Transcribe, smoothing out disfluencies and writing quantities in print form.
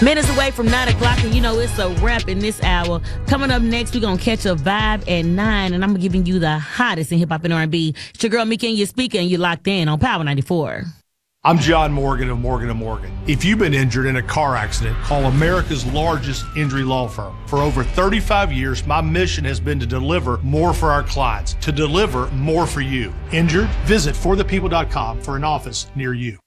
Minutes away from 9 o'clock, and you know it's a wrap in this hour. Coming up next, we're going to catch a vibe at 9, and I'm giving you the hottest in hip-hop and R&B. It's your girl, Mika, and you're speaking, and you're locked in on Power 94. I'm John Morgan of Morgan & Morgan. If you've been injured in a car accident, call America's largest injury law firm. For over 35 years, my mission has been to deliver more for our clients, to deliver more for you. Injured? Visit forthepeople.com for an office near you.